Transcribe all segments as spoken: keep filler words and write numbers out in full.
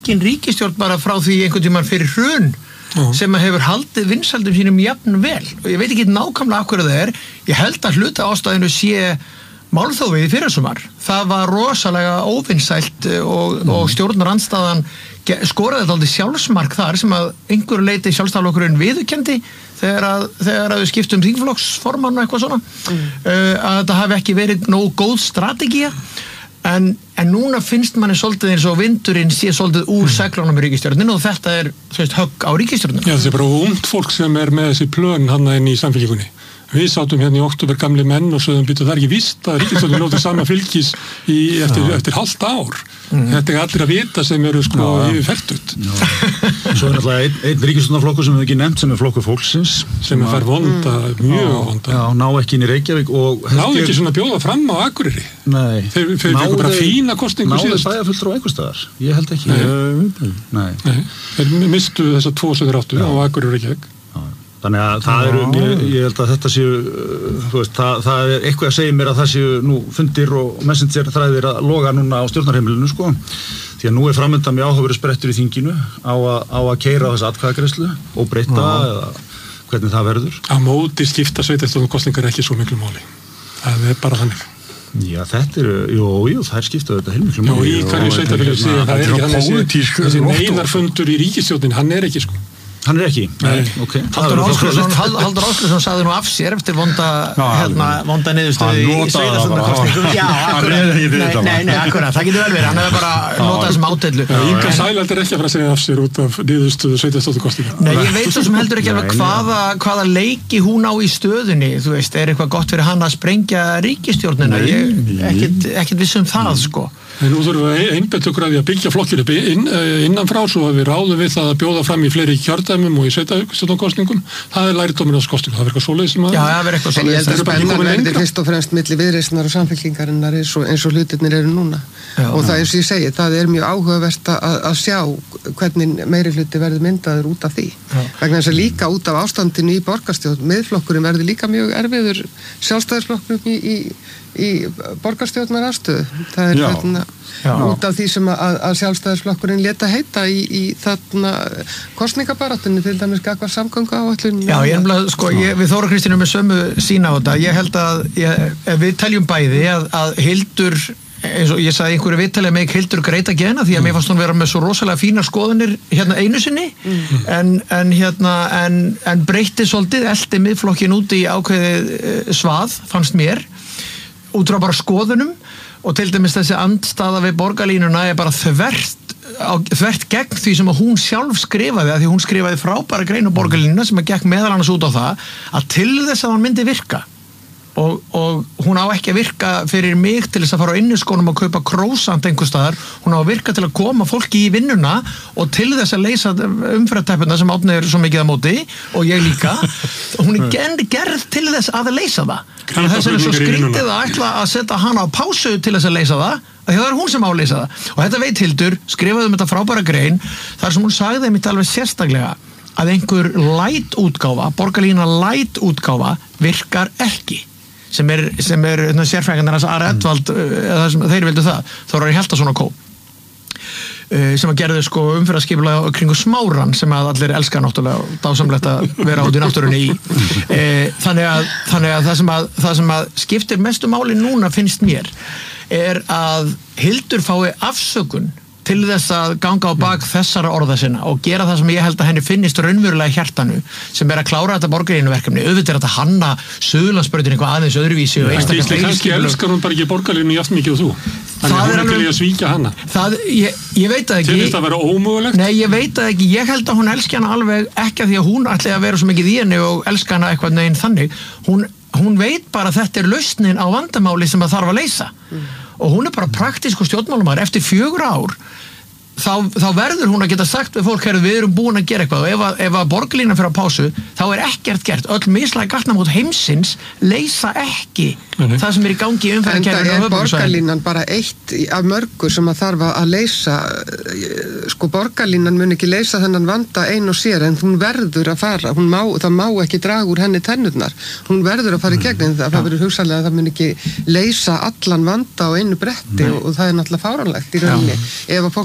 engin ríkisstjórn bara frá því einhvern tímann fyrir hrun uh-huh. sem að hefur haldið vinsældum sínum jafn vel og ég veit ekki nákvæmlega af hverju það er ég held að hluta ástæðinu sé málþófið í fyrrasumar það var rosalega óvinsælt og, uh-huh. og stjórnarandstaðan skoraði þetta aldrei sjálfsmark þar sem að einhverju leiti sjálfstæðarflokkurinn viðurkenndi þegar að, þegar að við skiptum þingflokksformann og eitthvað svona uh-huh. uh, að þetta hafi ekki verið nógu góð strategía En, en núna finnst manni svolítið eins og vindurinn sé svolítið úr mm. seglunum í ríkisstjórninu og þetta er veist, högg á ríkisstjórninu. Já, þetta er bara ungt fólk sem er með þessi plön hann inn í samfélkingunni. Við sátum hérna í október gamli menn og sögðum býta það er ekki víst að ríkisstjórnin notið sama fylgis í, eftir, eftir halvt ár. Mm. Þetta er allir að vita sem eru sko yfir fertugt. Svo er náttúrulega einn, einn ríkisstjórnarflokkur sem við ekki nefnt sem er flokkur fólksins. Sem er fær vonda, mm. mjög vonda. Já, ná ekki inn í Reykjavík og... Náðu ekki svona bjóða fram á Akureyri. Nei. Þeir fengur bara fína kostingu síðast. Náðu bæjarfulltrúar á einhvers staðar? Ég held ekki. Nei. Nei. Nei. Þeir mistu þessa tvo sem þeir áttu á Akureyri og Reykjavík. Þannig að það eru, ég, ég held að þetta séu, þú veist, það, það er eitthvað að segja mér að það séu nú fundir og messenger þræðir að loga núna á stjórnarheimilinu, sko. Því að nú er framöndan mjög áhugaverður sprettur í þinginu á að, á að keyra þessa atkvæðagreiðslu og breyta eða hvernig það verður. Á móti skipta sveitarstjórnarkosningar ekki svo miklu máli. Það er bara þannig. Já, þetta eru, jú, jú, þær skipta þetta heilmiklu máli. Já, í hverju sveitarfélagi sé það er ekki þannig þessi neyðarfundur í ríkisstjórnin, hann er ekki, sko. Hann er ekki? Nei. Ok. Haldur Ásgrímsson, Haldur Ásgrímsson sagði nú af sér eftir vonda, hérna, vonda niðurstöðu í sveitarstjórnarkosningum. Já, akkurat. Nei, nei, nei, akkurat. Það getur vel verið. Hann hefur bara notað sem átellu. Inga Sæland er ekki að fara að segja af sér út af niðurstöðu sveitarstjórnarkosninga. Nei, ég veit svo sem heldur ekki alveg hvaða, hvaða leiki hún á í stöðunni. Þú veist, er eitthvað gott fyrir hann að sprengja ríkisstjórnina? Ég ekkert, ekkert viss um það, sko. En nú þurfum við einbeitt okkur að því að byggja flokkir upp inn, innanfrá svo að við ráðum við það að bjóða fram í fleiri kjördæmum og í sveitarstjórnarkosningum. Það er lærdómur á skostingu. Það verður eitthvað svoleiðis sem að... Já, það verður eitthvað svoleiðis. En ég held að spennan verður fyrst og fremst milli Viðreisnar og Samfylkingarinnar eins og, eins og hlutirnir eru núna. Já, og það er sem ég segi, það er mjög áhugavert að, að sjá hvernig meiri hluti verður myndaður út af því. Já. Vegna þess að líka út af ástandinu í borgarstjórn, miðflokkurinn verður líka mjög erfiður sjálfstæðisflokkurinn í, í í borgarstjórnaraðstöðu. Það er Já. þarna Já. út af því sem að, að sjálfstæðisflokkurinn leta heita í, í þarna kosningabarátunni til dæmis gagnvart samgönguáætlun. Já, ég ennbla, sko, ég, við Þóra Kristínu með sömu sína á þetta. Ég held að ég, við teljum bæði að, að Hildur, eins og ég sagði einhverju viðtalið með Hildur Greita Gena því að mér fannst hún vera með svo rosalega fínar skoðanir hérna einu sinni mm. en, en hérna en, en breytti svolítið, elti miðflokkin út í ákveðið svað, fannst mér út frá bara skoðunum og til dæmis þessi andstaða við borgarlínuna er bara þvert, á, þvert gegn því sem að hún sjálf skrifaði að því hún skrifaði frábæra grein á borgarlínuna sem að gekk meðal annars út á það að til þess að hann myndi virka og, og hún á ekki að virka fyrir mig til þess að fara á inniskónum og kaupa krósant einhver staðar, hún á að virka til að koma fólki í vinnuna og til þess að leysa umferðarteppuna sem Árni er svo mikið á móti og ég líka hún er gerð, gerð til þess að leysa það þannig að þess er svo skrítið að ætla að setja hana á pásu til þess að leysa það að það er hún sem á að leysa það og þetta veit Hildur, skrifaði um þetta frábæra grein þar sem hún sagði þeim þetta alveg sérstaklega að einhver light útgáfa, borgarlína light útgáfa virkar ekki sem er, sem er sérfræðingarnir að Ari Edvald mm. þeir vildu það, þá er held að svona kó sem að gerðu sko umferðarskipulega kringu Smáran sem að allir elska náttúrulega dásamlegt að vera út í náttúrunni í e, þannig, að, þannig að það sem að það sem að skiptir mestu máli núna finnst mér er að Hildur fái afsökun til þess að ganga á bak þessara orða sinna og gera það sem ég held að henni finnist raunverulega hjartanu sem er að klára þetta borgarínuverkefni auðvitað er þetta hanna Suðurlandsbrautin eitthvað aðeins öðruvísi og einstaklega fleiri kannski elskar hún bara ekki borgarlínu jafn mikið og þú þannig að hún er til í að svíkja hana það, ég, ég veit það ekki til þess að vera ómögulegt nei, ég veit það ekki, ég held að hún elski hana alveg ekki að því að hún ætli að vera svo mikið í henni og elska hana eitthvað neginn þannig hún, hún veit bara að þetta er lausnin á vandamáli sem að þarf að leysa mm. og hún er bara praktísku stjórnmálamaður eftir fjögur ár Þá, þá verður hún að geta sagt við fólk, við erum búin að gera eitthvað og ef að, ef að borgarlínan fyrir á pásu, þá er ekkert gert. Öll mislæg gatnamót heimsins leysa ekki Nei. það sem er í gangi í umferðarkerfinu. En það er borgarlínan bara eitt af mörgur sem að þarf að leysa, sko borgarlínan mun ekki leysa þennan vanda ein og sér, en hún verður að fara, hún má, það má ekki draga úr henni tennurnar. Hún verður að fara í gegn, en það, það verður hugsanlega að það mun ekki leysa allan vanda á einu bretti og, og það er náttúrulega fáránlegt í rauninni. Ef að fólk er að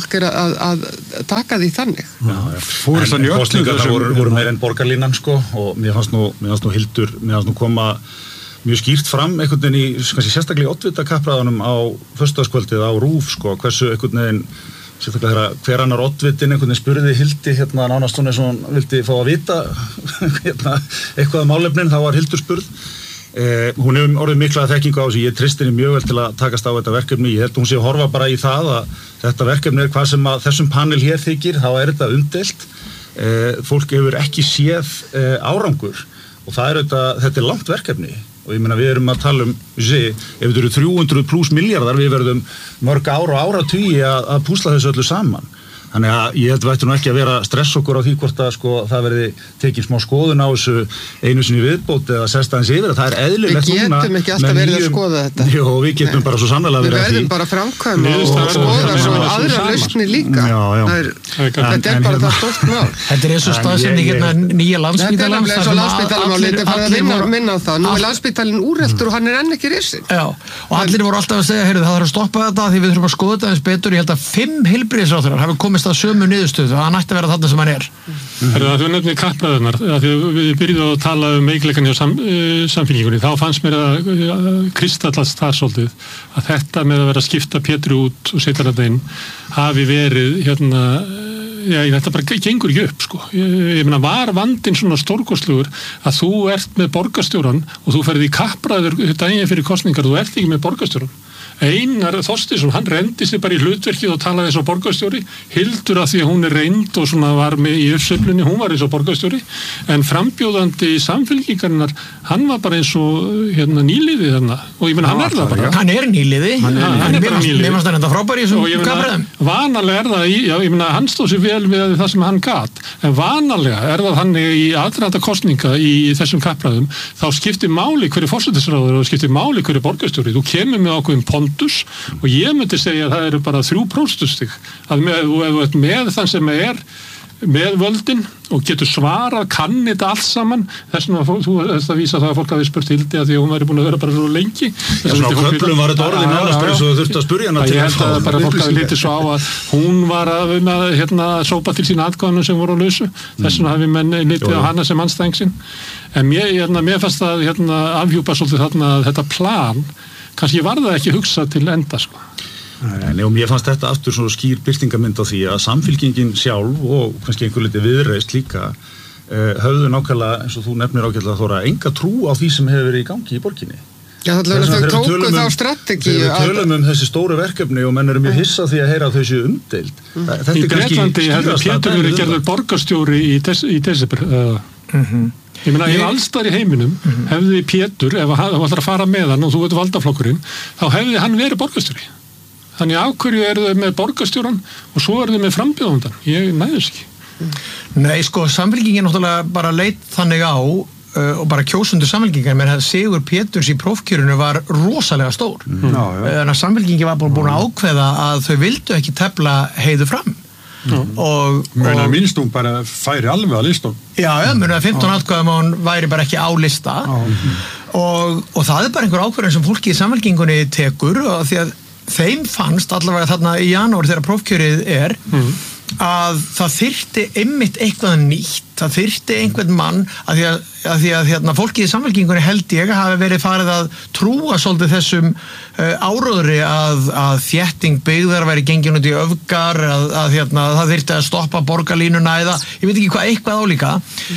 að, að taka því þannig. Já, já. Fórist en kostningarnar voru, voru meir en borgarlínan sko og mér fannst nú, mér fannst nú Hildur, mér fannst nú koma mjög skýrt fram einhvern veginn í, kannski sérstaklega í oddvitakappræðunum á föstudagskvöldið á RÚV sko, hversu einhvern veginn, sérstaklega þegar hver annar oddvitin einhvern veginn spurði Hildi hérna nánast hún eins og hún vildi fá að vita hérna, eitthvað af málefnin, þá var Hildur spurð. Eh, hún hefur orðið mikla þekkingu á þessu, ég treysti henni mjög vel til að takast á þetta verkefni, ég held hún sé að horfa bara í það að þetta verkefni er hvað sem að þessum panel hér þykir, þá er þetta umdeilt, eh, fólk hefur ekki séð eh, árangur og það er þetta, þetta er langt verkefni og ég meina við erum að tala um, sé, ef þetta eru þrjú hundruð pluss miljardar, við verðum mörg ár og áratugi að, að púsla þessu öllu saman. Þannig að ég held vættu nú ekki að vera stress okkur á því hvort að sko, það verði tekið smá skoðun á þessu einu sinni viðbót eða sérstæðins yfir að það er eðlilegt núna. Við getum ekki alltaf verið að skoða þetta. Jó, við getum Nei. bara svo sannlega verið að því. Við verðum bara framkvæma og, og skoða svo aðra lausnir líka. Já, já. Er, þetta er bara það stórt mál. Þetta er eins og staðsending hérna nýja Landspítalans. Þetta er eins og Landspítalans, þetta er farið að minna á það. Nú er Landspítalinn úreltur og hann er enn ekki risinn. Já, og allir voru alltaf að segja, heyrðu, það þarf að stoppa þetta því við þurfum að skoða þetta eins betur. Ég held að fimm heilbrigðisráðherrar hafi komist að sömu niðurstöðu og hann ætti að vera þarna sem hann er. Herðu, að þú nefnir kappræðurnar, að við byrjuðum að tala um veikleikan hjá sam, uh, samfélkingunni, þá fannst mér að uh, kristallast þar svolítið að þetta með að vera að skipta Pétri út og setja þetta inn hafi verið hérna, já, þetta bara gengur ekki upp sko. Ég, ég meina, var vandinn svona stórkostlegur að þú ert með borgarstjóran og þú ferði í kappræður daginn fyrir kosningar, þú ert ekki með borgarstjóran. Einar Þorsteinsson, hann rendi sig bara í hlutverkið og talaði eins og borgarstjóri, Hildur að því að hún er reynd og svona var með í uppsveiflunni, hún var eins og borgarstjóri, en frambjóðandi samfélkingarinnar, hann var bara eins og hérna, nýliði þarna og ég meina hann er það bara. Hann er nýliði, hann er, hann er bara nýliði. Mér fannst það enda frábæri í þessum kappræðum. Vanalega er það, í, já, ég meina hann stóð sér vel við það sem hann gat, en vanalega er það þannig í aðdraganda kosninga í þessum kappræðum, þá skiptir máli hverju forsætisráðherra og skiptir máli hverju borgarstjóri. Þú kemur með ákveðin pondus og ég myndi segja að það eru bara þrjú prósentustig að með, ef þú ert með þann sem er með völdin og getur svarað, kann þetta allt saman, þess vegna þú veist að vísa það að fólk hafi spurt Hildi að því að hún væri búin að vera bara svo lengi. Já, svona á köflum var þetta orðin nánast bara svo þurfti að spurja hana til að ég held að bara fólk hafi litið svo á að hún var að, að hérna, sópa til sín atkvæðanum sem voru á lausu, þess vegna hafi menn litið á hana sem anstæðing sinn. En mér, hérna, mér fannst það hérna, afhjúpa svolítið þarna að þetta plan kannski var það ekki hugsað til enda sko. Nei, og mér fannst þetta aftur svona skýr birtingamynd á því að samfylkingin sjálf og kannski einhver liti viðreist líka uh, höfðu nákvæmlega, eins og þú nefnir ágætlega Þóra, enga trú á því sem hefur verið í gangi í borginni. Já, þannig að þau tóku þá strategíu. Þegar við tölum um þessi stóru verkefni og menn eru mjög hissa því að heyra að þau séu umdeild. Mm. Í Bretlandi hefði Pétur verið gerður borgarstjóri í, des, í desember. Uh, mm-hmm. Ég meina, ef allstar í heiminum mm-hmm. hefði Pétur, ef hann var að fara með hann og þú veit valdaflokkurinn, þá hefði hann verið borgarstjóri. Þannig af hverju eru þau með borgarstjóran og svo eru þau með frambjóðandan? Ég næðis ekki. Nei, sko, samfélkingin náttúrulega bara leit þannig á uh, og bara kjósundur samfélkingar, menn að Sigur Péturs í prófkjörinu var rosalega stór. Mm. Þannig að samfélkingin var búin að ákveða að þau vildu ekki tefla Heiðu fram. Mm. og, og minnstum bara færi alveg að listum já, já, muni að fimmtán atkvæðum og hann væri bara ekki á lista mm. og, og það er bara einhver ákvörðun sem fólki í samfélkingunni tekur og því að þeim fannst allavega þarna í janúar þegar prófkjörið er mm. að það þyrfti einmitt eitthvað nýtt, það þyrfti einhvern mann að því að, að, því að hérna, fólkið í samfélkingunni held ég hafi verið farið að trúa svolítið þessum uh, áróðri að, að þétting byggðar væri gengin út í öfgar, að, að hérna, það þyrfti að stoppa borgarlínuna eða ég veit ekki hvað eitthvað álíka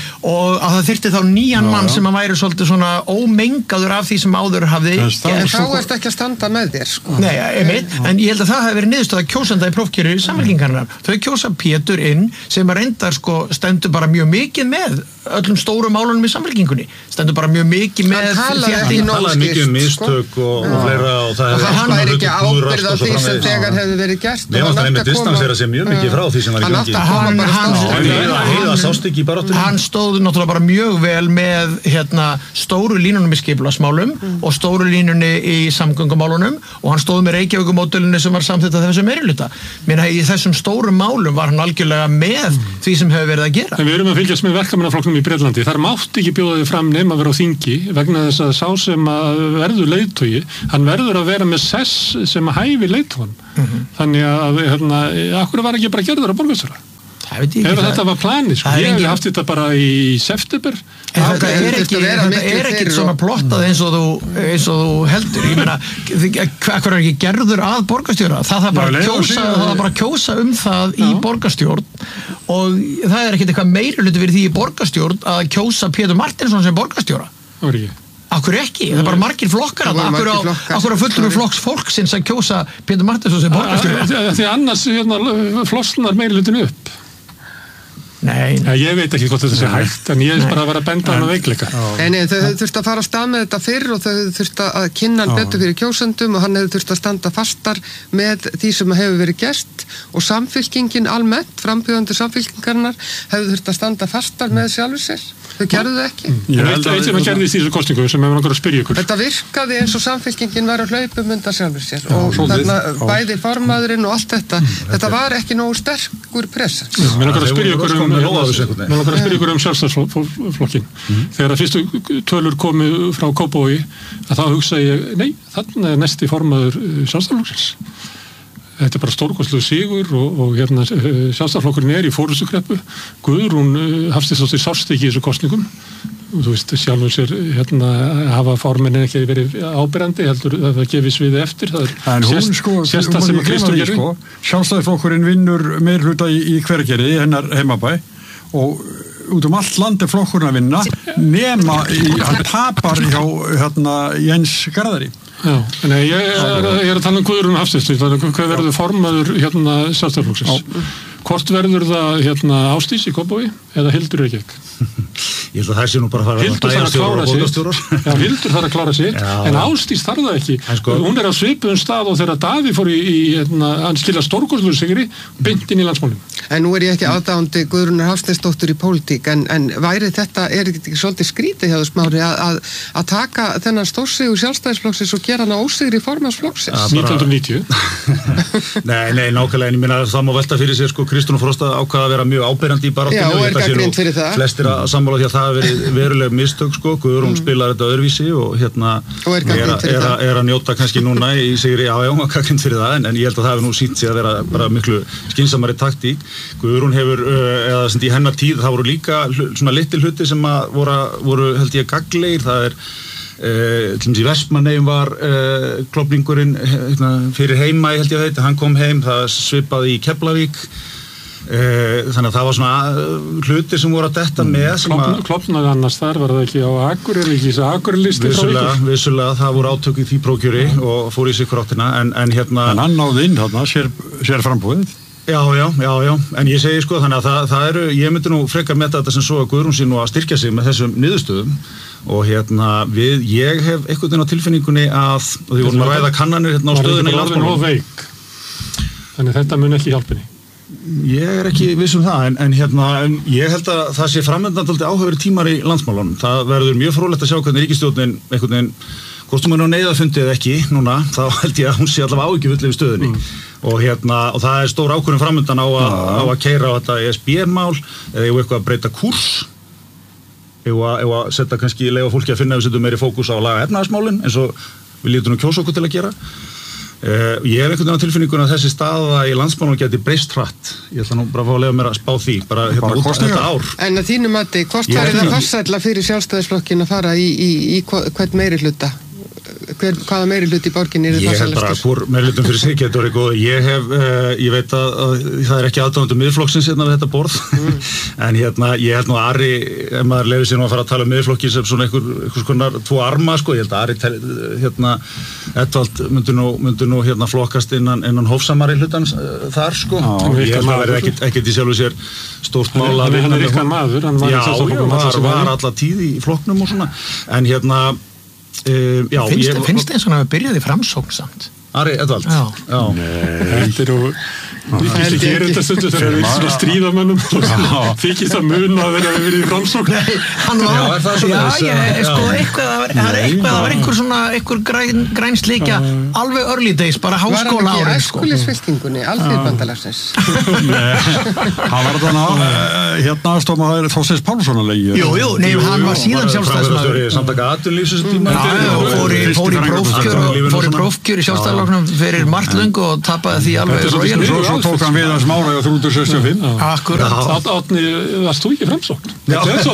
og að það þyrfti þá nýjan já, mann já. sem að væri svolítið svona ómengaður af því sem áður hafði ekki. En þá erst ekki að standa með þér sko. Nei, einmitt, en ég held að það hafi verið niðurstöð að kjósenda í prófkjöri í samfélkingarnar. Þau kjósa Pétur inn sem að reyndar sko stendur bara mjög mikið með öllum stórum málunum í samfélkingunni. Stendur bara mjög mikið með þétting. Hann talaði mikið um mistök og fleira og það og hann væri ekki ábyrgð á því sem þegar hefði verið gert. Mér fannst það einmitt distansera sig mjög mikið frá því sem var í gangi. Heiða sást ekki í baráttunni. Hann stóð náttúrulega bara mjög vel með hérna, stóru línunum í skipulagsmálum mm. og stóru línunni í samgöngumálunum og hann stóð með Reykjavíkumódelinu sem var samþykkt að þessu meirihluta. Mér í þessum stórum málum var hann algjörlega með mm. því sem hefur verið að gera. En við erum að að fylgjast með verkamannaflokknum í Bretlandi, þar mátti ekki bjóða þig fram nema að vera á þingi vegna þess að sá sem að verður leiðtogi, hann verður að vera með sess sem að hæfi leiðtogan. Mm-hmm. Þannig að, hérna, akkur var ekki bara gerður á borgarstjóra? Ef þetta var planið, sko. Ég hef haft þetta bara í september. En þetta er ekki, þetta er ekki svona plottað eins og þú, eins og þú heldur. Ég meina, hvað er ekki gerður að borgarstjóra? Það þarf bara að kjósa, það þarf bara að kjósa um það í borgarstjórn og það er ekkert eitthvað meirihluti fyrir því í borgarstjórn að kjósa Pétur Martinsson sem borgarstjóra. Það er ekki. Akkur ekki, það er bara margir flokkar akkur á, akkur á fullur flokks fólksins að kjósa Pétur Martinsson sem borgarstjóra. Því annars hérna, flosnar meirihlutin upp. Nei, nei. Ég veit ekki hvort þetta sé hægt, en ég er bara að vera að benda hann á veikleika. Nei, nei, þau þurftu að fara að stað með þetta fyrr og þau þurftu að kynna hann betur fyrir kjósendum og hann hefur þurftu að standa fastar með því sem hefur verið gert og samfylkingin almennt, frambjóðandi samfylkingarinnar hefur þurftu að standa fastar með sjálfur sér. Þau gerðu það ekki. Ég veit að eitt sem að gerðist í þessu kosningu sem hefur langar að spyrja ykkur. Þetta virkaði eins og samfylkingin var að hlaupum undan sjálfur sér og þarna bæði formaðurinn og allt þetta. Þetta var ekki nógu sterkur pressa. Mér langar að spyrja ykkur um Mér langar að spyrja ykkur um sjálfstæðisflokkin. Þegar að fyrstu tölur komu frá Kópavogi að þá hugsa ég, nei, þarna er næsti formaður sjálfstæðisflokksins. Þetta er bara stórkostlegur sigur og, og hérna sjálfstæðisflokkurinn er í forystukreppu. Guðrún Hafsteinsdóttir sást ekki í þessu kosningum. Þú veist, sjálfur sér hérna hafa formennin ekki verið áberandi, heldur að það gefið sviði eftir. Það er sérst, sko, sérsta sem að Kristján gerir. Sko, sjálfstæðisflokkurinn vinnur meirhluta í, í Hveragerði, hennar heimabæ og út um allt land er flokkurinn að vinna nema í, hann tapar hjá hérna, Jens Garðari. Já, en ég er, ég er að tala um Guðrún Hafsteinsdóttir, þannig hvað verður formaður hérna sjálfstæðisflokksins? Hvort verður það hérna Ásdís í Kópavogi eða Hildur Reykjavík? Ég held að það sé nú bara að fara Hildur þarf að klára sig. Já, Hildur þarf að klára sig, en Ásdís þarf það ekki. Sko, hún er á svipuðum stað og þegar Daði fór í, í hérna, hann skila stórkostlegur sigri beint inn í landsmálum. En nú er ég ekki aðdáandi Guðrúnar Hafsteinsdóttur í pólitík, en, en væri þetta, er þetta ekki svolítið skrítið hjá þess Smári að, að, að taka þennan stórsigur sjálfstæðisflokksins og gera hana ósigri formannsflokksins? nítján hundruð níutíu. Nei, nei, nákvæmlega, en ég minna það má velta fyrir sér sko Kristján Frosta ákvað að vera mjög áberandi í baráttunni og er gagnrýnd fyrir það. Flestir að sammála því að það hafi verið veruleg mistök sko, Guðrún mm. spilar þetta öðruvísi og hérna og er, er, er, er, er að njóta kannski núna í sigri, já já, gagnrýnd fyrir það, en, en ég held að það hefur nú sýnt sig að vera bara miklu skynsamari taktík. Guðrún hefur, eða sem í hennar tíð, það voru líka svona litil hluti sem að voru, voru held ég gagnlegir, það er Uh, til dæmis í Vestmannaeyjum var uh, klofningurinn uh, fyrir heima held ég að þetta, hann kom heim, það svipaði í Keflavík uh, þannig að það var svona uh, hlutir sem voru að detta með Klofn, klofnaði annars þar, var það ekki á Akureyri, ekki þessi Akureyri-listi vissulega, vissulega, það voru átök í því prókjöri og fór í sig kráttina en, en hérna en hann náði inn þarna, sér, sér frambúðið Já, já, já, já, en ég segi sko þannig að það, það eru, ég myndi nú frekar metta þetta sem svo að Guðrún sé nú að styrkja sig með þessum niðurstöðum og hérna við, ég hef einhvern veginn á tilfinningunni að, og því vorum að ræða kannanir hérna á stöðuna í landsmálum. Þannig þetta mun ekki hjálpinni. Ég er ekki viss um það, en, en hérna, en ég held að það sé framöndan dálítið áhugaverðir tímar í landsmálunum. Það verður mjög fróðlegt að sjá hvernig ríkisstjórnin einhvern veginn, hvort hún er á neyðarfundi eða ekki núna, þá held ég að hún sé allavega áhyggjufull yfir stöðunni. Mm. Og hérna, og það er stór ákvörðun framöndan á að, á að keyra á þetta E S B-mál eða ég eitthvað að breyta kúrs eða að setja kannski leiða fólki að finna ef við setjum meiri fókus á að laga efnahagsmálin eins og við lítum nú kjósa okkur til að gera. Uh, ég hef einhvern veginn á tilfinningun að þessi staða í landsmálunum geti breyst hratt. Ég ætla nú bara að fá að leiða mér að spá því bara hérna út af þetta ár. En að þínu mati, hvort var það farsælla fyrir sjálfstæðisflokkin að fara í, í, í hvern meiri hluta? Hver, hvaða meiri hluti í borginni eru það ég hef bara hvor meiri hlutum fyrir sig getur ekki og ég hef, uh, ég veit að, að það er ekki aðdáðandur miðflokksins hérna við þetta borð mm. en hérna ég held nú að Ari, ef maður lefði sér nú að fara að tala um miðflokkin sem svona einhver, einhvers konar tvo arma sko, ég held að Ari hérna, Edvald myndi nú, myndi nú hérna flokkast innan, innan hófsamari hlutans uh, þar sko, já, ég held að verði ekkit, ekkit í sjálfu sér stórt mál að vinna með maður, hann var já, já, var, var alla tíð í flokknum og svona, en hérna Uh, já, finnst, ég, finnst það eins og hann hafi byrjað í framsókn samt? Ari Edvald Já. Já. Þetta er og þykist að gera þetta stundu þegar við erum stríða mönnum þykist að muna þegar við verið í framsókn Nei, hann var, Já, er það já, svoleiðis? ég, sko, Já. eitthvað, það var, það er eitthvað, það var einhver svona, einhver græn, græn slíkja, alveg early days, bara Var hann háskóla ekki í árin, sko. æskulisfylkingunni, alþýðubandalagsins? Hann var þarna uh, hérna aðstofmaður Þorsteins Pálssonar lengi. Jú, jú, nei, hann var síðan sjálfstæðismaður. Framkvæmdastjóri Samtaka atvinnulífsins á tíma Já, já, og fór í, fór í prófkjör og fór í prófkjör í sjálfstæðisflokknum fyrir margt löngu og tapaði því alveg Þetta er svolítið Svo, svo tók hann við hans mára á þrjú hundruð sextíu og fimm. Akkurat. Átni, varst þú ekki framsókn? Þetta er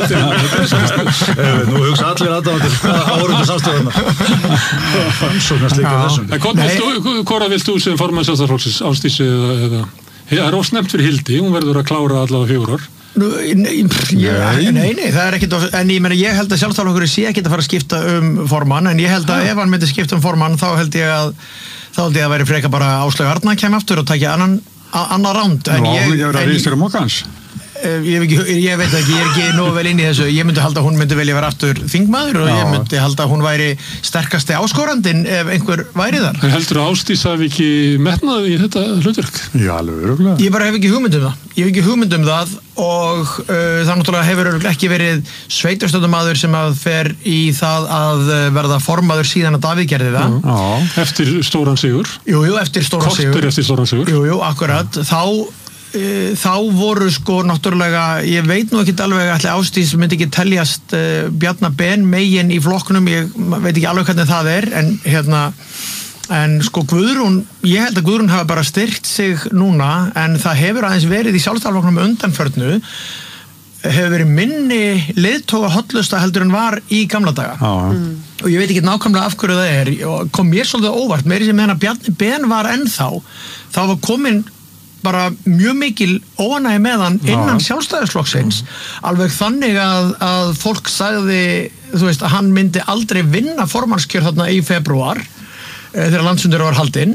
svolítið Nú hugsa allir aðdáðandir áhorfendur samstöðunar Framsóknarsleikja þessum En hvort vilt þú- hvora vilt þú sem formann Sjálfstæðisflokksins Ásdísi eða, eða það er ofsnefnt fyrir Hildi, hún verður að klára allavega fjögur ár Nú, nei, pff, ég, nei, nei, það er ekkit of, en ég meina, ég held að sjálfstæðisflokkurinn sé ekkit að fara að skipta um formann, en ég held að ef hann myndi skipta um formann, þá held ég að þá held ég að veri freka bara Áslaug Arna kemur aftur og takja annan, a- annað ránd en Nú ég, áhuga að en, rýstur um okkans. eh, ég, hef ekki, ég veit ekki, ég er ekki nógu vel inn í þessu, ég myndi halda að hún myndi velja vera aftur þingmaður og Já. ég myndi halda að hún væri sterkasti áskorandinn ef einhver væri þar. En heldur að Ásdís hafi ekki metnað í þetta hlutverk? Já, alveg öruglega. Ég bara hef ekki hugmynd um það. Ég hef ekki hugmynd um það og uh, það náttúrulega hefur örugglega ekki verið sveitarstjórnarmaður sem að fer í það að uh, verða formaður síðan að Davíð gerði það. Já. Eftir stóran sigur Jú, jú, eftir stóra sigur. Kortur eftir stóran sigur Jú, jú, akkurat. Þá, uh, þá voru sko náttúrulega, ég veit nú ekki alveg að Ásdís myndi ekki teljast uh, Bjarna Ben megin í flokknum, ég veit ekki alveg hvernig það er, en hérna en sko Guðrún, ég held að Guðrún hafa bara styrkt sig núna en það hefur aðeins verið í sjálfstæðisflokknum undanförnu hefur verið minni leiðtoga hotlusta heldur en var í gamla daga Já. og ég veit ekki nákvæmlega af hverju það er og kom mér svolítið óvart, meiri sem meðan að Bjarni Ben var ennþá, þá var komin bara mjög mikil óanægi með hann innan sjálfstæðisflokksins alveg þannig að, að fólk sagði, þú veist, að hann myndi aldrei vinna formannskjör þarna í febrúar þegar landsfundur var haldinn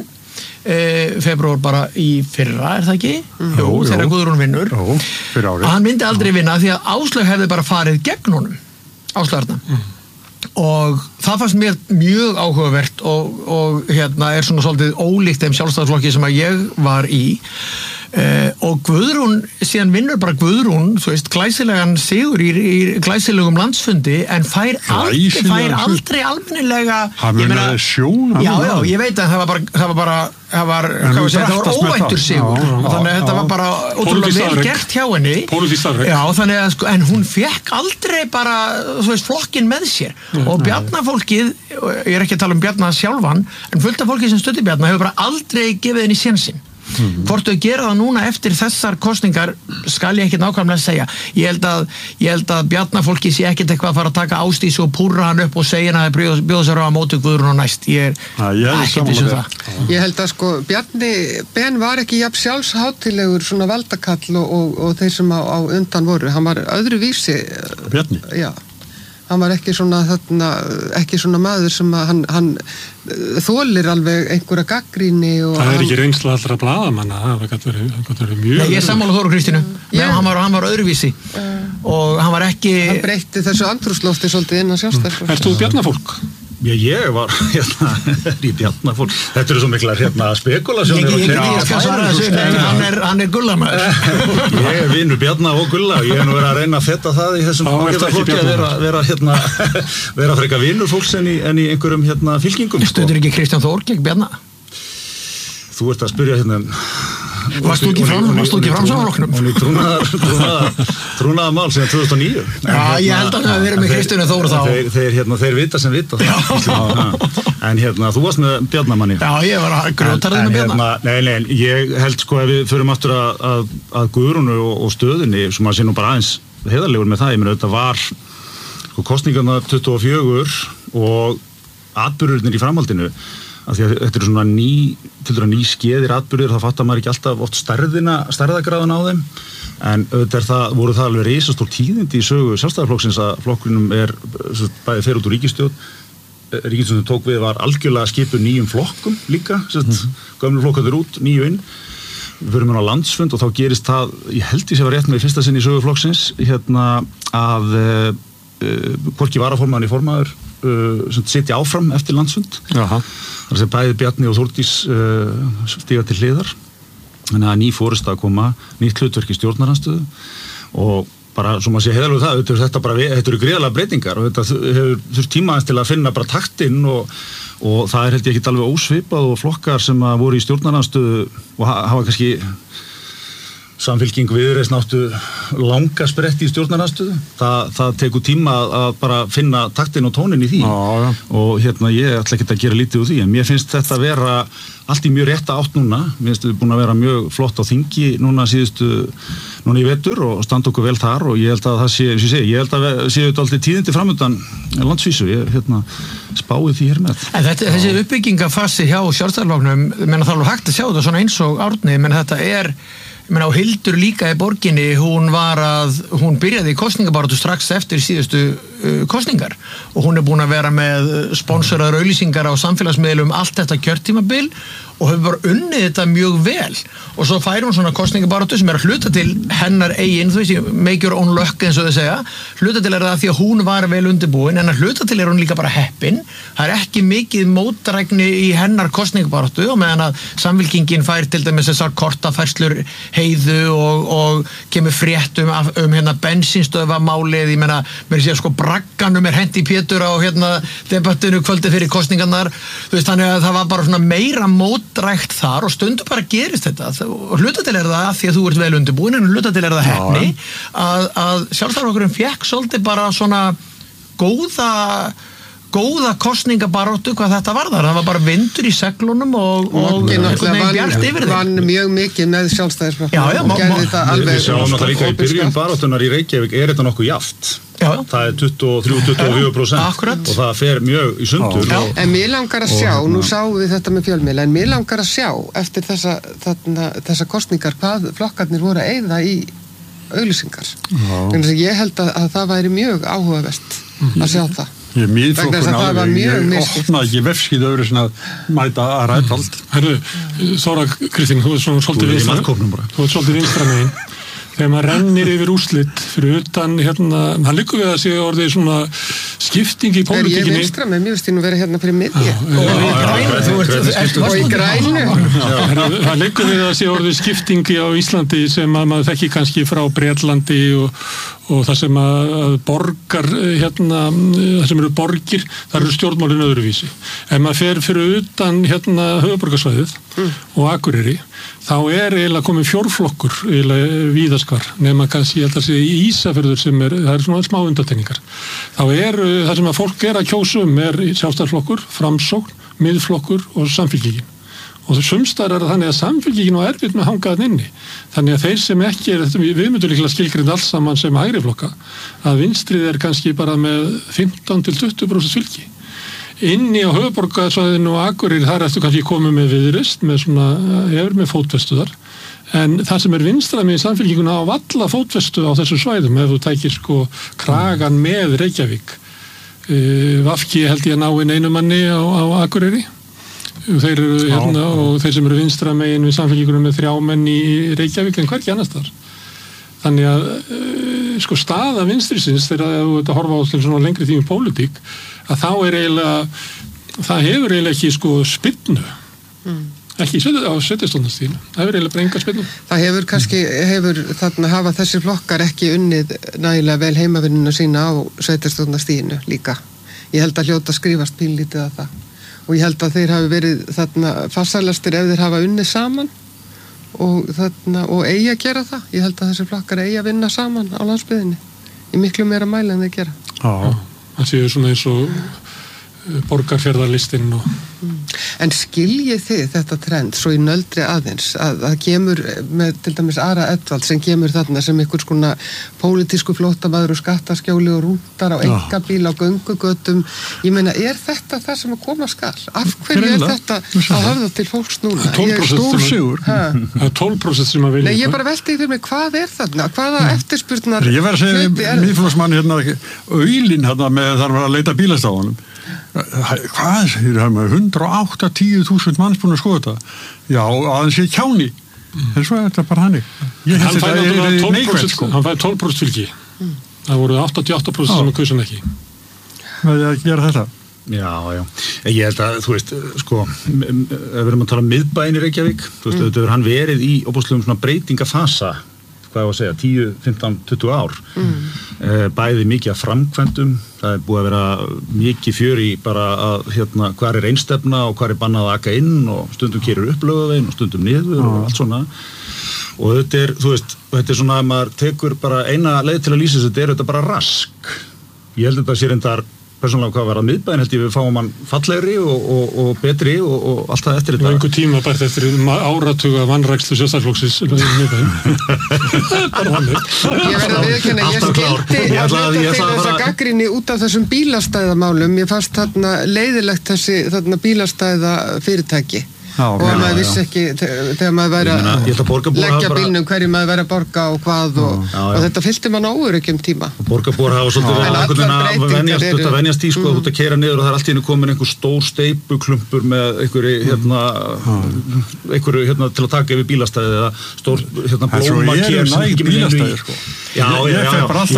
e, febrúar bara í fyrra er það ekki? Mm. Jú, Jú, þegar jú. Guðrún vinnur Jú, fyrir árið. að hann myndi aldrei vinna því að Áslaug hefði bara farið gegn honum Áslaug Arna mm. og það fannst mér mjög áhugavert og, og hérna er svona svolítið ólíkt þeim sjálfstæðisflokki sem að ég var í Uh, og Guðrún, síðan vinnur bara Guðrún, þú veist, glæsilegan sigur í, í glæsilegum landsfundi en fær aldrei, fær aldrei almennilega Hann ég mun meina- að sjón Já, já, ég veit að það var bara það var bara, það var, En hvað hún var segja, það var brattast með óvæntur það. sigur Já, já, þannig að já. þetta var bara ótrúlega Pólitískt vel afrek. gert hjá henni Pólitískt afrek. Já, þannig að sko, en hún fekk aldrei bara, þú veist, flokkin með sér og Bjarnafólkið, ég er ekki að tala um Bjarna sjálfan, en fullt af fólki sem stöddi Bjarna hefur bara aldrei gefið henni sénsinn Mm. hvort þau gera það núna eftir þessar kosningar skal ég ekki nákvæmlega segja ég held að, ég held að Bjarnafólki sé ekkert eitthvað að fara að taka Ásdís og púrra hann upp og segja hann að bjóða, bjóða sér á að móti Guðrún og næst ég er Já, ég er ekkert sammála viss um þér. það Ég held að sko Bjarni Ben var ekki jafn sjálfsháttilegur svona valdakall og, og, og þeir sem á, á undan voru, hann var öðru vísi Bjarni? Já, hann var ekki svona þarna, ekki svona maður sem að hann, hann þolir alveg einhverja gaggríni og Það er hann, ekki reynsla allra blaðamanna það gat verið, það gat verið mjög Nei, ég er sammála Þóru Kristínu meðan hann var, hann var öðruvísi og hann var ekki hann breytti þessu andrúslofti svolítið innan sjálfstæðisflokksins. Ert þú Bjarnafólk? Já, ég var hérna í Bjarnafólk. Þetta eru svo mikla hérna ég, spekulasjónir. ég, ég, og- ég skal svara þessu nei, hann er, hann er gullamæður Ég er vinur Bjarna og Gulla og ég er nú verið að reyna að fetta það í þessum Já, ertu ágæta ekki fólki að Bjarna? vera, vera hérna vera frekar vinur fólks en í, en í einhverjum hérna fylkingum sko. stundur ekki Kristján Þór gegn Bjarna Þú ert að spyrja hérna Varst þú ekki fram- varst þú ekki framsóknarflokknum? Hún er trúnaðar trúnaðar, trúnaðar mál síðan tvö þúsund og níu Já, ég held að það hafi verið með Kristjáni Þór þá. þeir, þeir, hérna, þeir vita sem vita það. En hérna, þú varst með Bjarnamanni Já, ég var að grjótarðið með Bjarna Nei, nei, ég held sko ef við förum aftur að, að, að Guðrúnu og, og stöðinni sem að sé nú bara aðeins heiðarlegur með það, ég meina þetta var sko kosningarna tuttugu og fjögur og atburðurnir í framhaldinu af því að þetta eru svona ný til dæra ný skeðir atburðir, það fattar maður ekki alltaf oft stærðina, stærðagráðan á þeim en auðvitað það, voru það alveg risastór tíðindi í sögu sjálfstæðarflokksins að flokkunum er bæði fer út úr ríkisstjórn ríkisstjórn sem tók við var algjörlega skipuð nýjum flokkum líka, mm. gömlu flokkaður út, nýju inn við förum hérna á landsfund og þá gerist það ég held ég sé var rétt með í fyrsta sinn í sögu flokksins hérna að uh, hvorki varaformaður í formaður uh, sem sitja áfram eftir landsfund. Jaha. Það er sem bæði Bjarni og Þórdís uh, stíga til hliðar. Þannig að ný forysta að koma, nýtt hlutverk í stjórnarandstöðu og bara, svo maður sé heiðalegu það, þetta, þetta, bara, þetta eru gríðarlega breytingar og þetta hefur þurft tíma aðeins til að finna bara taktinn og, og það er held ég ekki alveg ósvipað og flokkar sem að voru í stjórnarandstöðu og hafa kannski Samfylking Viðreisn áttu langa spretti í stjórnarandstöðu. Það, það tekur tíma að, að bara finna taktinn og tónin í því. Já, já. Og hérna ég ætla ekki að gera lítið úr því, en mér finnst þetta að vera allt í mjög rétta átt núna. Mér finnst við búin að vera mjög flott á þingi núna síðustu, núna í vetur og standa okkur vel þar og ég held að það sé, eins og ég segi, ég held að séu þetta alltaf tíðindi framöndan landsvísu. Ég hérna spáði því hér með. En þetta, þessi uppbyggingafasi hjá Sjálfstæðisflokknum, menn það er alveg hægt að sjá þetta svona eins og Árni, menn þetta er Ég meina, og Hildur líka í borginni, hún var að, hún byrjaði í kostningabaráttu strax eftir síðustu uh, kostningar og hún er búin að vera með sponsoraður auglýsingar á samfélagsmiðlum allt þetta kjörtímabil og hefur bara unnið þetta mjög vel og svo fær hún svona kostningabaráttu sem er að hluta til hennar eigin, þú veist, make your own luck eins og þau segja, hluta til er það því að hún var vel undirbúin, en að hluta til er hún líka bara heppin, það er ekki mikið mótdrægni í hennar kostningabaráttu og meðan að Samfylkingin fær til dæmis þessar kortafærslur Heiðu og, og kemur frétt um, um hérna bensínstöðvamálið, ég meina, mér sé að sko bragganum er hendi Pétur á hérna debattinu kvöldi fyrir kostningarnar, þú veist, þannig að það var bara svona meira mótdrægt þar og stundum bara gerist þetta og hluta til er það að því að þú ert vel undirbúin en hluta til er það heppni að, að Sjálfstæðisflokkurinn fékk svolítið bara svona góða góða kostningabaróttu hvað þetta varðar, það var bara vindur í seglunum og, og einhvern veginn bjart yfir þeim. Vann mjög mikið með Sjálfstæðisflokk og gerði það alveg. Við sjáum náttúrulega líka í byrjun baróttunar í Reykjavík er þetta nokkuð jaft. Já. Það er tuttugu og þrjú til tuttugu og fjögur prósent og það fer mjög í sundur. Og, en mér langar að sjá, og, nú sáum við þetta með fjölmiðla, en mér langar að sjá eftir þessa, þarna, þessa kostningar hvað flokkarnir voru að eyða í auglýsingar. Þannig að ég held að, að það væri mjög áhugavert að sjá það. Ég er miðflokkurinn alveg, ég opna ekki vefskið öðru sem að mæta að ræta allt. Herru, Þóra Kristín, þú ert svona svolítið vinstra, þú ert svolítið vinstra megin. Þegar maður rennir yfir úrslit fyrir utan, hérna, hann liggur við að sé orðið svona skipting í pólitíkinni. Er ég vinstra með, mér veist ég nú vera hérna fyrir miðja. Og í grænu. Það liggur við að sé orðið skipting á Íslandi sem að maður þekki kannski frá Bretlandi og, og það sem að borgar, hérna, það sem eru borgir, það eru stjórnmálin öðruvísi. Ef maður fer fyrir utan, hérna, höfuðborgarsvæðið mm. og Akureyri, þá er eiginlega komið fjórflokkur eiginlega víðaskvar, nema kannski ég held að sé í Ísafjörður sem er, það er svona smá undantekningar. Þá er það sem að fólk er að kjósa um er Sjálfstæðisflokkur, Framsókn, Miðflokkur og Samfylkingin. Og sumstaðar er það þannig að Samfylkingin var erfitt með hangaðan inni. Þannig að þeir sem ekki er, við myndum líklega skilgrind alls saman sem hægriflokka, að vinstrið er kannski bara með fimmtán til tuttugu prósent fylgi. Inni á höfuðborgarsvæðinu og Akureyri þar ertu kannski komið með Viðreisn með svona, hefur með fótvestuðar en það sem er vinstra með Samfylkinguna á valla fótvestu á þessu svæðum ef þú tækir sko kragan með Reykjavík uh, Vafki held ég að ná inn einu manni á, á Akureyri þeir eru hérna og þeir sem eru vinstra megin við Samfylkinguna með þrjá menn í Reykjavík en hverki annars þar þannig að uh, sko staða vinstrisins þegar þú ert að horfa á til svona lengri tími pólitík að þá er eiginlega, það hefur eiginlega ekki sko spinnu, mm. ekki á sveitastofnastíðinu, það hefur eiginlega bara enga spinnu. Það hefur kannski, hefur þarna hafa þessi flokkar ekki unnið nægilega vel heimavinnuna sína á sveitastofnastíðinu líka. Ég held að hljóta skrifast pínlítið að það og ég held að þeir hafi verið þarna farsælastir ef þeir hafa unnið saman og þarna, og eigi að gera það. Ég held að þessi flokkar eigi að vinna saman á landsbyggðinni í miklu meira mæli en þeir gera. Já. Það séu svona eins og borgarfjarðarlistinn og... En skiljið þið þetta trend svo í nöldri aðeins að það kemur með til dæmis Ara Edvald sem kemur þarna sem einhvers konar pólitísku flóttamaður og skattaskjóli og rúndar á einkabíl á göngugötum ég meina, er þetta það sem að koma skal? Af hverju er þetta að höfða til fólks núna? Stórsigur Það er tólf prósent sem að vilja Nei, ég bara velti fyrir mig, hvað er þarna? Hvaða eftirspurnar Ég verð að segja miðflokksmann hérna Öylin hérna með þar var að leita bílastæðunum hvað segir það með hundrað og áttatíu þúsund manns búin að skoða þetta já, aðeins ég kjáni mm. en svo er þetta bara hannig hann fæði tólf prósent fylgi mm. það voru áttatíu og átta prósent sem að kausa hann ekki með því að gera þetta? Já, já. Ég held að, þú veist, sko, ef við erum að tala um miðbæinn í Reykjavík, þú veist, auðvitað mm. hann verið í óbúslegum svona breytingafasa, hvað ég að segja, tíu, fimmtán, tuttugu ár. Mm. Bæði mikið af framkvæmdum, það er búið að vera mikið fjör í bara að, hérna, hvað er einstefna og hvað er bannað að aka inn og stundum keyrir upp Laugaveginn og stundum niður mm. og allt svona. Og þetta er, þú veist, þetta er svona að maður tekur bara eina leið til að lýsa þetta er þetta bara rask. Ég held þetta sé reyndar persónulega hvað var að miðbæinn held ég við fáum hann fallegri og, og, og betri og, og allt það eftir þetta. Og einhver tíma bært eftir áratuga vanrækslu sjálfstæðisflokksins miðbæinn. Bara vannig. Ég verði að viðurkenna, ég skildi að hluta til þessa gagnrýni út af þessum bílastæðamálum. Ég fannst þarna leiðilegt þessi þarna bílastæða fyrirtæki. Já, og já, maður vissi ekki þegar maður væri að leggja bílnum hverju maður væri að borga og hvað og, já, já. Og þetta fyllti mann á óöruggum tíma. Borgarbúar hafa svolítið verið að venjast í sko að út að keyra niður og það er allt í henni komin einhver stór steipuklumpur með einhverju hérna, einhverju hérna til að taka yfir bílastæði eða stór hérna blómakér sem ekki með bílastæði sko. Já, já, já,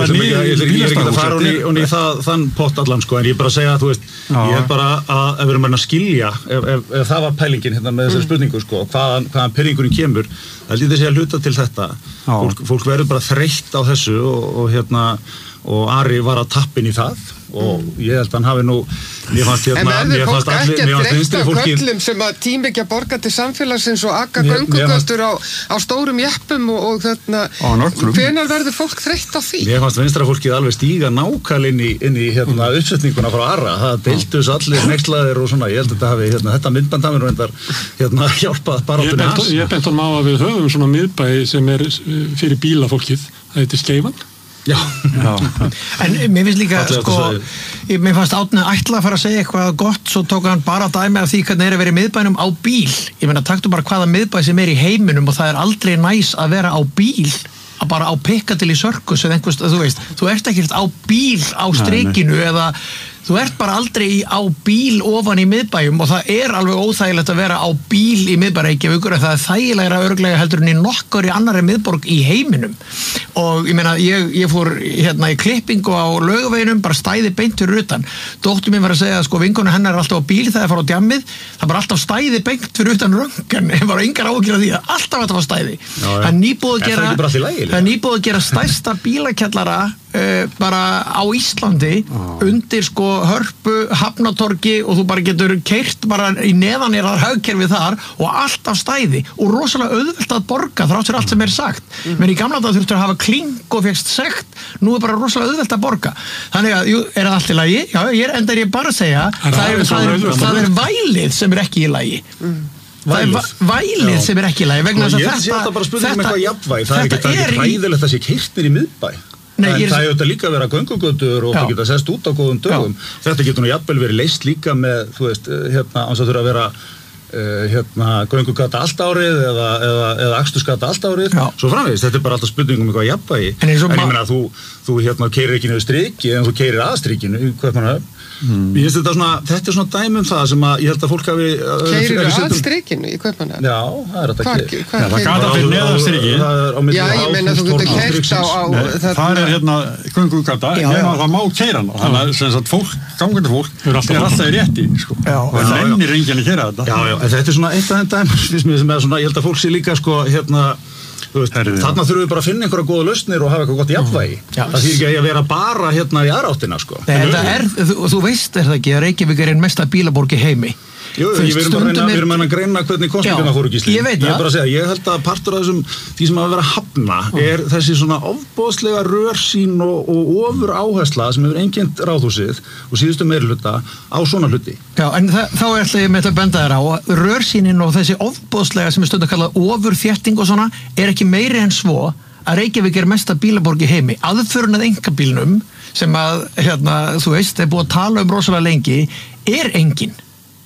ég er ekki að fara og í þann pott allan sko en ég er bara að segja að þú veist, ég er bara að ef við erum að skilja, ef það var pælingin með þessari spurningu sko, hvaðan, hvaðan peningurinn kemur, það er lítið sé að hluta til þetta fólk, fólk verður bara þreytt á þessu og, og hérna og Ari var að tappin í það og ég held að hann hafi nú mér fannst hérna, mér fannst allir mér fannst vinstri fólki en verður fólk ekkert þreytt á köllum sem að tím ekki að borga til samfélagsins og akka göngugöstur á, á stórum jeppum og, og þarna hvenær verður fólk þreytt á því? Mér fannst vinstra fólkið alveg stíga nákvæmlega inn í, inn í hérna uppsetninguna frá Ara, það deiltus allir nexlaðir og svona, ég held að þetta hafi hérna, þetta myndband hafi nú endar hérna hjálpað baráttunni hans. Ég bent honum á að við höfum svona miðbæ sem er fyrir bílafólkið, það heitir Skeifan. Já. Já. En mér finnst líka sko, ég, mér fannst Árni ætla að fara að segja eitthvað gott svo tók hann bara dæmi af því hvernig er að vera í miðbænum á bíl ég meina taktu bara hvaða miðbæ sem er í heiminum og það er aldrei næs að vera á bíl að bara á Piccadilly Circus eða einhvers, þú veist, þú ert ekkert á bíl á strikinu eða þú ert bara aldrei á bíl ofan í miðbæjum og það er alveg óþægilegt að vera á bíl í miðbæ Reykjavíkur það er þægilegra örglega heldur en í nokkur í annarri miðborg í heiminum og ég meina, ég, ég fór hérna í klippingu á Laugaveginum, bara stæði beint fyrir utan, dóttur mín var að segja að sko vinkonu hennar er alltaf á bíl þegar það fór á djammið það bara alltaf stæði beint fyrir utan röngan það var engar áhyggjur af því að alltaf þetta var stæði það er nýbúið að gera það er nýbúið að gera stærsta bílakjallara uh, bara á Íslandi oh. undir sko Hörpu, Hafnatorgi og þú bara getur keyrt bara í neðan er það hagkerfið þar og alltaf stæði og rosalega auðvelt að borga þrátt fyrir allt sem er sagt mm. menn í gamla dag þurftur að hafa kling og fegst sekt nú er bara rosalega auðvelt að borga þannig að, jú, er það allt í lagi? Já, ég er enda er ég bara að segja það er, það er, það er vælið sem er ekki í lagi mm. það er vælið sem er ekki í lagi vegna þess að þetta ég sé bara spurning með eitthvað jafnvæg það er ekki hræðilegt að sé keyrt niður í miðbæ Nei, en það er auðvitað líka að vera göngugötur og það geta sest út á góðum dögum já. Þetta getur nú jafnvel verið leyst líka með þú veist, hérna, ans að þurfa að vera uh, hérna, göngugata allt árið eða, eða, eða akstursgata allt árið já. Svo framvegis, þetta er bara alltaf spurning um eitthvað jafnvægi en, en ég meina, þú, þú hérna, keyrir ekki niður striki en þú keyrir að strikinu í Kaupmannahöfn Hmm. Ég finnst þetta svona, þetta er svona dæmi um það sem að ég held að fólk hafi Keyrir þú að strikinu í Kaupmannahöfn? Já, það er þetta að keyra Það gata fyrir neðan striki Já, ég meina þú getur keyrt á, á Það er hérna göngugata nema það má keyra hana þannig að sem sagt fólk, gangandi fólk er alltaf í rétti sko. og það nennir enginn að keyra þetta Já, já, en þetta er svona eitt af þeim dæmi sem er svona, ég held að fólk sé líka sko, hérna Veist, þarna þurfum við bara að finna einhverja góða lausnir og hafa eitthvað gott jafnvægi Já. Það þýr ekki að vera bara hérna í aðráttina sko. Nei, er, þú, þú veist er það ekki að Reykjavík er einn mesta bílaborg í heimi Jú, við erum bara að reyna að greina hvernig kosninguna fóru Gísli. Ég veit það. Ég er bara að segja, ég held að partur af þessum, því sem að vera að hafna, er þessi svona ofboðslega rörsýn og, og ofur áhersla sem hefur einkennt ráðhúsið og síðustu meirihluta á svona hluti. Já, en það, þá ætla ég með þetta að benda þér á að rörsýnin og þessi ofboðslega sem er stundum að kalla ofur þétting og svona er ekki meiri en svo að Reykjavík er mesta bílaborg í heimi. Aðförun að einkabílnum sem að, hérna, þú veist, er búið að tala um rosalega lengi, er engin.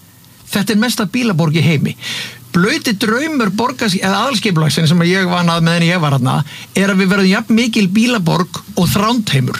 Þetta er mesta bílaborg í heimi. Blauti draumur borgas, eða aðalskipulagsins sem ég var að meðan ég var hérna, er að við verðum jafn mikil bílaborg og Þrándheimur.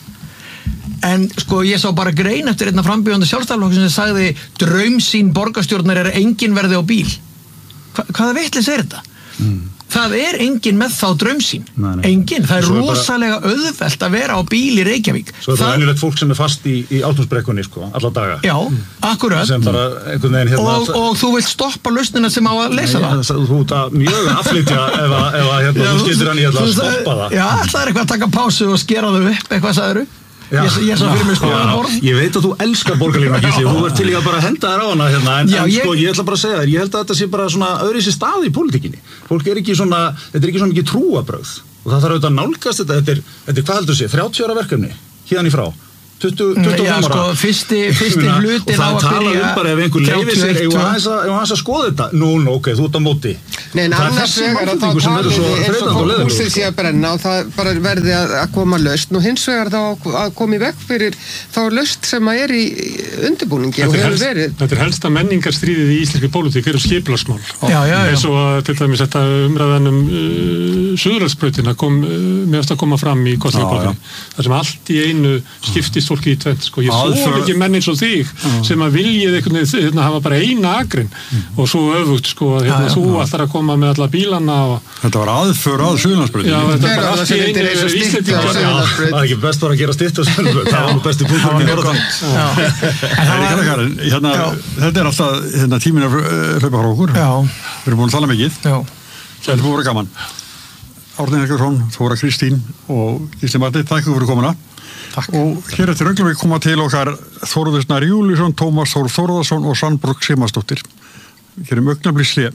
En sko ég sá bara grein eftir einna frambjóðandi sjálfstæðisflokksins sem sagði draumsýn borgarstjórnar er að enginn verði á bíl. Hva, hvaða vitleis er þetta? Mm. það er engin með þá draumsýn. Nei, nei. Engin, það er Svo er bara- rosalega auðvelt að vera á bíl í Reykjavík. Svo er það venjulegt fólk sem er fast í, í átúnsbrekkunni, sko, alla daga. Já, akkurat. Sem bara einhvern veginn hérna... Og, og þú vilt stoppa lausnina sem á að leysa það. Nei, þú ert að mjög afflytja ef að, ef að hérna, Já, þú skildir hann í að þú- stoppa það. Já, það er eitthvað að taka pásu og skera þau upp, eitthvað sagðirðu? Ég, ég sá fyrir mig skoðanborð. Ég veit að þú elskar borgarlínu, Gísli, og þú ert til í að bara henda þér á hana hérna, en, Já, en ég- sko, ég ætla bara að segja þér, ég held að þetta sé bara svona öðru sér stað í pólitíkinni. Fólk er ekki svona, þetta er ekki svona mikið trúabrögð, og það þarf auðvitað að nálgast þetta, þetta er, þetta er hvað heldur sé, þrjátíu ára verkefni, hérna í frá. tuttugu, tuttugu og Já, fimm sko, ára. fyrsti, fyrsti Ég meina, hlutin á og það að er talað byrja um bara ef einhver leifir sér, þrjátíu og eitt, ef tvö. hans að, að skoða þetta, nú, nú, ok, þú ert á móti. Nei, en Það er annars þessi vegar að þá málflutningur sem verður talið svo eins þreytandi og og leiðinlegur, húsið sé sko. að brenna og það bara verði að, að koma lausn og hins vegar þá að koma í vekk fyrir þá lausn sem að er í undirbúningi og Þetta er, hefur helst, verið. þetta er helsta menningarstríðið í íslenski pólitík eru skipulagsmál. Já, já, já. Eins og að til dæmis þetta umræðan um uh, Suðurlandsbrautina kom, uh, meðast að koma fram í kostningabóðinni. Það sem allt í einu skiptist fólki í tvennt, sko. Ég Aðför- svo mikið menn eins og þig sem að viljið einhvern veginn hérna, hafa bara eina akrin og svo öfugt, sko, að hérna, Já, já. þú ætlar að koma með alla bílana og Þetta var aðför að já, Suðurlandsbrautinni. þetta er Hver bara var það allt í sem einu vildi reisa styttu á Íslendingar. Suðurlandsbraut? Það er ekki best bara að gera stytt og sennum, það var nú besti Það punktur var í mjög orðan. gott. Já. En það Herri, var- krakkar, hérna, Já. þetta er alltaf hérna, tíminn að uh, hlaupa frá okkur. Já. Við erum búin að tala mikið. Já. Þetta er búin að vera gaman. Árni Helgarsson, Þóra Kristín og Gísli Marteinn, takk fyrir komuna. Takk. Og hér eftir augnablik koma til okkar Þórður Snær Júlíusson, Tómas Þór Þórðarsson og Svanborg Simarsdóttir. Hér er augnablik slé.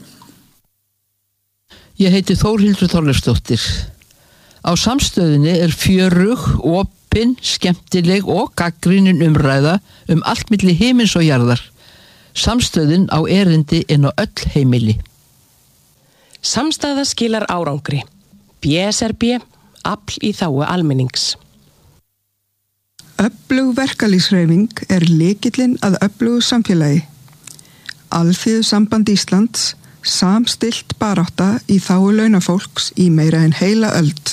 Ég heiti Þórhildur Þorleifsdóttir. Á Samstöðinni er fjörug, opin, skemmtileg og gagnrýnin umræða um allt milli himins og jarðar. Samstöðin á erindi inn á öll heimili. Samstaða skilar árangri. B S R B, afl í þágu almennings. Öflug verkalýðshreyfing er lykillinn að öflugu samfélagi. Alþýðusamband Íslands, samstillt barátta í þágu launafólks í meira en heila öld.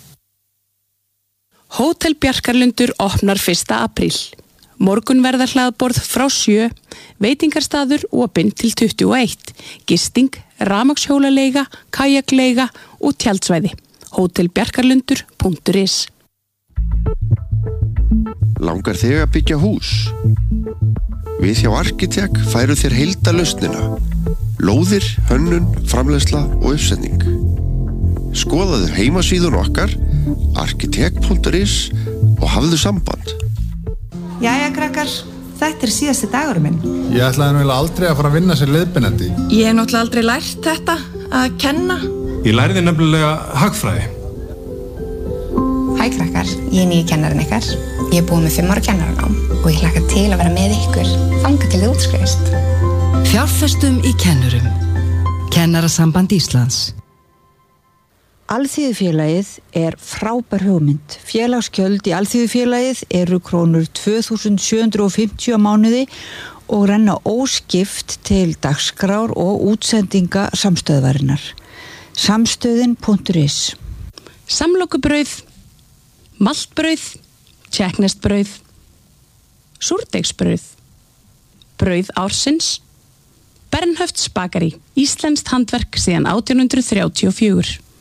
Hótel Bjarkarlundur opnar fyrsta apríl. Morgunverða hlaðborð frá sjö, veitingarstaður opinn til tuttugu og eitt, gisting, rafmagnshjólaleiga, kajakleiga og tjaldsvæði. hótel bjarkarlundur punktur is. Langar þig að byggja hús? Við hjá Arkitek færu þér heildalausnina. Lóðir, hönnun, framleiðsla og uppsetning. Skoðaðu heimasíðun okkar arkitek punktur is og hafðu samband. Jæja, krakkar, þetta er síðasti dagurum minn. Ég ætlaði náttúrulega aldrei að fara að vinna sem leiðbeinandi. Ég hef náttúrulega aldrei lært þetta, að kenna. Ég lærði nefnilega hagfræði. Hæ, krakkar, ég er nýju kennarinn ykkar. Ég er búin með fimm ára kennaranám og ég hlakka til að vera með ykkur þangað til þið útskrifist. Fjárfestum í kennurum. Kennarasamband Íslands. Alþýðufélagið er frábær hugmynd. Félagsgjöld í Alþýðufélagið eru krónur tvö þúsund sjö hundruð fimmtíu á mánuði og renna óskipt til dagskrár og útsendinga samstöðvarinnar. Samstöðin punktur is. Samlokubrauð, maltbrauð, tjekknestbrauð, súrdegsbrauð, brauð ársins, Bernhöfts bakari, íslenskt handverk síðan átján hundruð þrjátíu og fjögur.